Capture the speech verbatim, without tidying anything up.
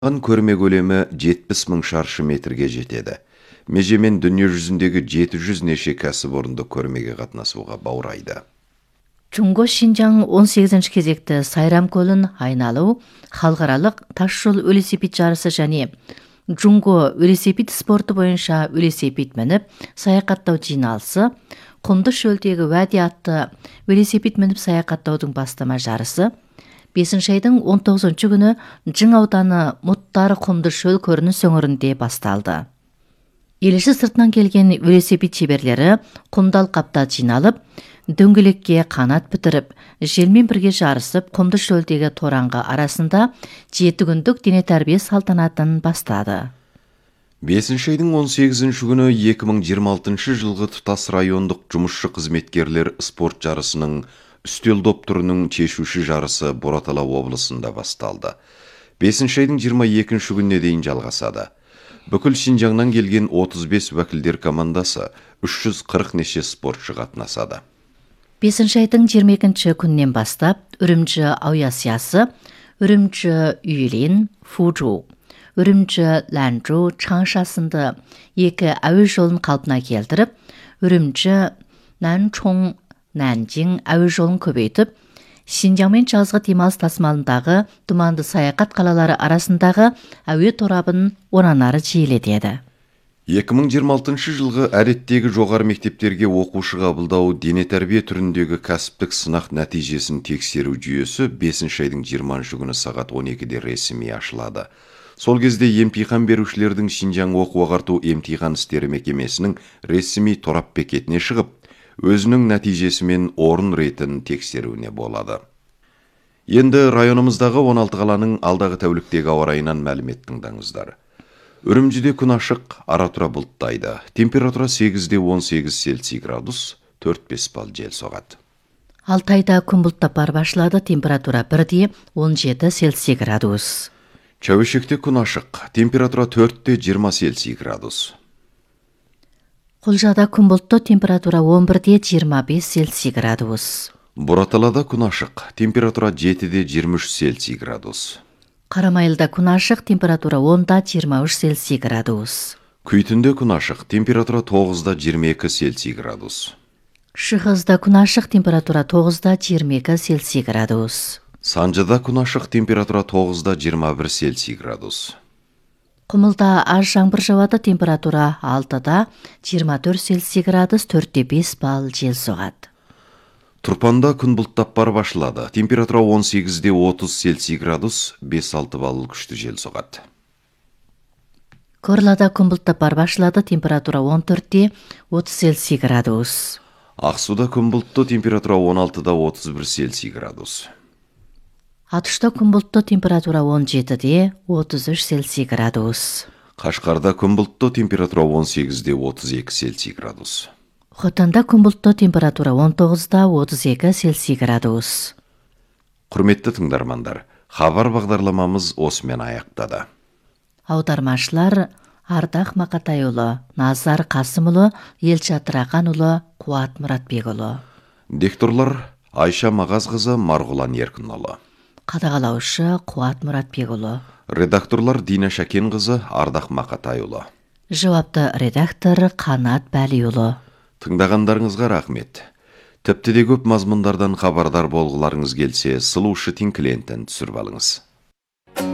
Көрме көлемі жетпіс мың шаршы метрге жетеді. Межемен дүние жүзіндегі жеті жүз неше кәсіпорынды көрмеге қатынасуға баурайды. Жунго Шинжаң он сегизинчи кезекті Сайрам көлін айналу, халықаралық таш жол велосипед жарысы және Жунго велосипед спорты бойынша велосипед мініп саяхаттау жиналысы, құмды шөлдегі уәде атты велосипед мініп саяхаттаудың бастама жарысы, бесінші айдың он тоғызынчы күні Жың ауданы Мұттары құмды шөл көрініс өңірінде басталды. Еліші сыртынан келген велосипед шеберлері құмды алқапта жиналып, дөңгелекке қанат бітіріп, желмен бірге жарысып, құмды шөлдегі тораңғы арасында жеті күндік дене тәрбие салтанатын бастады. бесінші айдың он сегізінші күні екі мың жиырма алтыншы жылғы тұтас райондық жұмысшы қызметкерлер спорт жарысының үстел доп түрінің шешуші жарысы Боратала облысында басталды. бесінші айдың жиырма екінші күніне дейін жалғасады. Бүкіл Шинжаңнан келген отыз бес уәкілдер командасы үш жүз қырық неше спортшы қатынасады. бесінші айдың жиырма екінші күннен бастап Үрімжі Ауясиясы, Үрімжі Үйлен, Фужу, Үрімжі Ланжу, Чаңша сынды екі әуе жолын қалпына келтіріп, Үрімжі Нанчон, Нанжин әуе жолын көбейтіп, Шинжаң мен жазғы демалыс тасымалындағы тұманды саяхат қалалары арасындағы әуе торабын онан ары жиілетеді. екі мың жиырма алтыншы жылғы әдеттегі жоғары мектептерге оқушы қабылдау дене тәрбие түріндегі кәсіптік сынақ нәтижесін тексеру жүйесі бесінші айдың жиырмасыншы күні сағат он екіде ресми ашылады. Сол кезде емтихан берушілердің Шинжаң оқу-ағарту емтихан істері мекемесінің ресми торап бекетіне шығып, өзінің нәтижесімен орын ретін тексеруіне болады. Енді районымыздағы он алты қаланың алдағы тәуліктегі ауа райынан мәлімет тыңдаңыздар. Үрімжіде күн ашық, ара-тұра бұлттайды. Температура сегізде он сегіз Цельсий градус, төрт бес балл жел соғады. Алтайда күн бұлттап бар башылады, температура бірде он жеті Цельсий градус. Чәуешекте күн ашық, температура төртте жиырма Цельсий градус. Құлжада күн бұлтты, температура он бірде жиырма бес Цельсий градус. Бораталада күн ашық, температура жетіде жиырма үш Цельсий градус. Қарамайылда күн ашық, температура онда жиырма үш Цельсий градус. Күйтінде күн ашық, температура тоғызда жиырма екі Цельсий градус. Шығызда күн ашық, температура тоғызда жиырма екі Цельсий градус. Санжыда күн ашық, температура тоғызда жиырма бір Цельсий градус. Құмылда аз жаңбыр жауады, температура алтыда жиырма төрт Цельсий градус, төртте бес балл жел соғады. Тұрпанда күн бұлттап бар башылады. Температура он сегізде отыз Цельсий градус, бес алты балл күшті жел соғады. Көрлада күн бұлттап бар башылады. Температура он төртте отыз Цельсий градус. Ақсуда күн бұлтты, температура он алтыда отыз бір Цельсий градус. Атышта күн бұлтты, температура он жетіде отыз үш Цельсий градус. Қашқарда күн бұлтты, температура он сегізде отыз екі Цельсий градус. Хотанда күн бұлтты, температура он тоғызда отыз екі Цельсий градус. Құрметті тыңдармандар, хабар бағдарламамыз осымен аяқтады. Аудармашылар Ардақ Мақатайұлы, Назар Қасымұлы, Елшат Рақанұлы, Қуат Мұратбекұлы. Дикторлар Айша Мағазқызы, Марғұлан Еркінұлы. Қадағалаушы Қуат Мұратбекұлы. Редакторлар Дина Шакенқызы, Ардақ Мақатайұлы. Жауапты редактор Қанат Бәлиұлы. Тыңдағандарыңызға рахмет. Тіпті де көп мазмұндардан хабардар болғыларыңыз келсе, Сұлушы Тинклентін түсіріп алыңыз.